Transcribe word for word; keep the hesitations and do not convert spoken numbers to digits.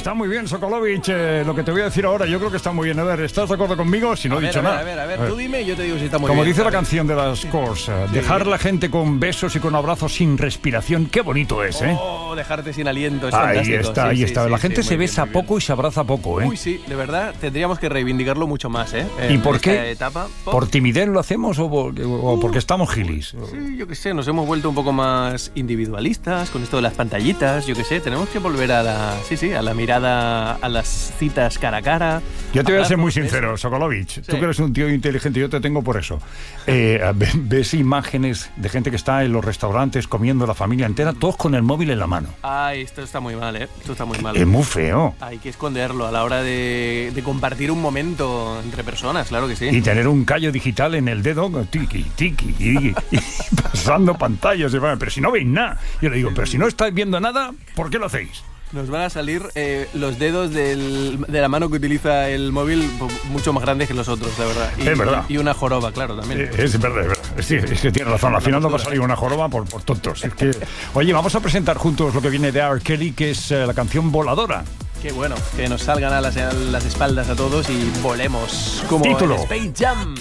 Está muy bien, Sokolovic, eh, lo que te voy a decir ahora, yo creo que está muy bien. A ver, ¿estás de acuerdo conmigo? Si no a he ver, dicho a ver, nada. A ver, a ver, a ver, tú dime y yo te digo si está muy Como bien. dice la ver. canción de las Scores, eh, dejar la gente con besos y con abrazos sin respiración, qué bonito es, ¿eh? Oh, dejarte sin aliento, es ahí fantástico. está, sí, ahí sí, está. sí, la sí, gente sí, se muy besa bien, muy poco y se abraza poco, ¿eh? Uy, sí, de verdad, tendríamos que reivindicarlo mucho más, ¿eh? ¿Y En por esta qué? etapa. ¿Por timidez lo hacemos o, por- o porque estamos gilis? Sí, yo qué sé, nos hemos vuelto un poco más individualistas con esto de las pantallitas, yo qué sé, tenemos que volver a la, sí, sí, a la mirada, a las citas cara a cara. Yo te voy a ser muy abrazos, sincero, besos. Sokolovic. Sí. Tú que eres un tío inteligente, yo te tengo por eso. Eh, ve- ves imágenes de gente que está en los restaurantes comiendo la familia entera, todos con el móvil en la mano. Ay, esto está muy mal, ¿eh? Esto está muy mal. Es muy feo. Hay que esconderlo a la hora de, de compartir un momento entre personas, claro que sí. Y tener un callo digital en el dedo, tiki, tiki, y, y pasando pantallas. y va, Pero si no veis nada. Yo le digo, pero si no estáis viendo nada, ¿por qué lo hacéis? Nos van a salir eh, los dedos del- de la mano que utiliza el móvil po- mucho más grandes que los otros, la verdad. Y, Es verdad. Y una joroba, claro, también. Eh, Es verdad, es verdad. Sí, es que tiene razón. Al final nos va a salir una joroba por, por tontos. Es que... Oye, vamos a presentar juntos lo que viene de R. Kelly, que es eh, la canción Voladora. Qué bueno, que nos salgan a las, a las espaldas a todos y volemos como Título. en Space Jam.